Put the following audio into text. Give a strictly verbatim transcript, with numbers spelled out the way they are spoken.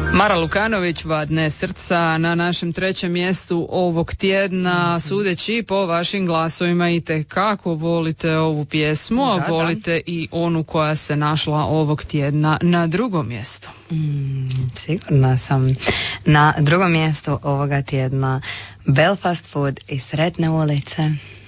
Mara Lukanović, Vadne srca, na našem trećem mjestu ovog tjedna, sudeći po vašim glasovima i tekako volite ovu pjesmu, a da, volite da. i onu koja se našla ovog tjedna na drugom mjestu. Mm, sigurna sam. Na drugom mjestu ovoga tjedna Belfast Food i Sretne ulice.